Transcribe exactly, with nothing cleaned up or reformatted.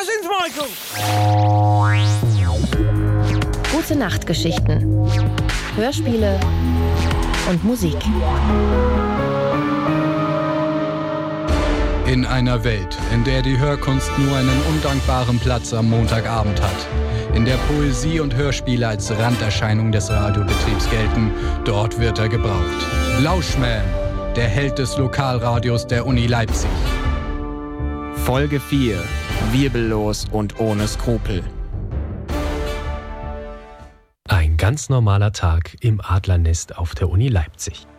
Michael! Gute Nachtgeschichten, Hörspiele und Musik. In einer Welt, in der die Hörkunst nur einen undankbaren Platz am Montagabend hat, in der Poesie und Hörspiele als Randerscheinung des Radiobetriebs gelten, dort wird er gebraucht. Lauschman, der Held des Lokalradios der Uni Leipzig. Folge vier. Wirbellos und ohne Skrupel. Ein ganz normaler Tag im Adlernest auf der Uni Leipzig.